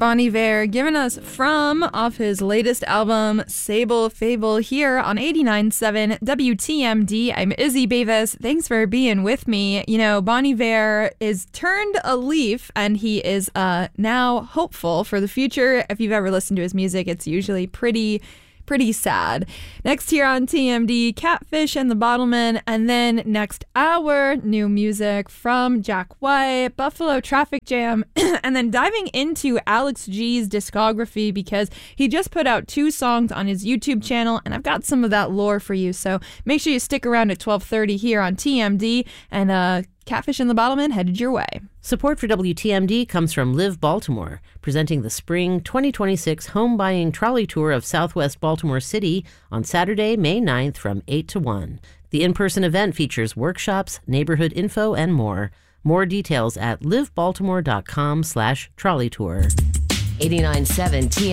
Bon Iver giving us From off his latest album, Sable Fable, here on 89.7 WTMD. I'm Izzy Beavis. Thanks for being with me. You know, Bon Iver is turned a leaf and he is now hopeful for the future. If you've ever listened to his music, it's usually pretty sad. Next here on TMD, Catfish and the Bottlemen, and then next hour, new music from Jack White, Buffalo Traffic Jam, and then diving into Alex G's discography because he just put out 2 songs on his YouTube channel, and I've got some of that lore for you, so make sure you stick around at 12:30 here on TMD, and Catfish and the Bottlemen headed your way. Support for WTMD comes from Live Baltimore, presenting the Spring 2026 Home Buying Trolley Tour of Southwest Baltimore City on Saturday, May 9th from 8 to 1. The in-person event features workshops, neighborhood info, and more. More details at livebaltimore.com/trolley tour. 89.7 TMD.